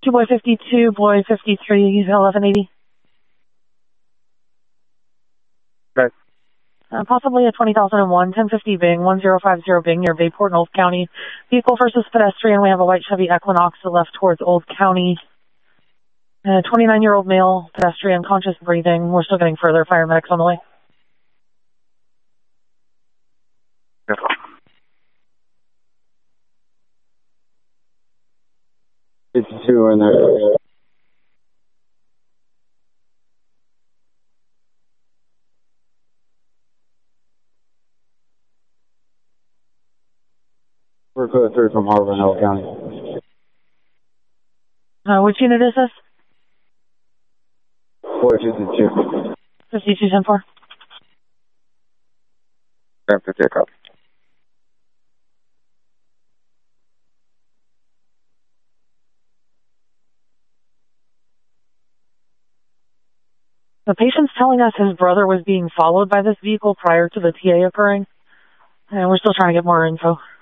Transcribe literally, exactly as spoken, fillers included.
two boy fifty-two, boy fifty-three, eleven eighty. Okay. Uh, possibly a twenty thousand one, ten fifty Bing, one zero five zero Bing near Bayport, Old County. Vehicle versus pedestrian. We have a white Chevy Equinox that left towards Old County. A twenty-nine-year-old male pedestrian, conscious breathing. We're still getting further. Fire medics on the way. Yep. fifty-two in there. We're code three from Harbor in Old County. Uh, which unit is this? four fifty-two. fifty-two ten four. After pickup. The patient's telling us his brother was being followed by this vehicle prior to the T A occurring, and we're still trying to get more info.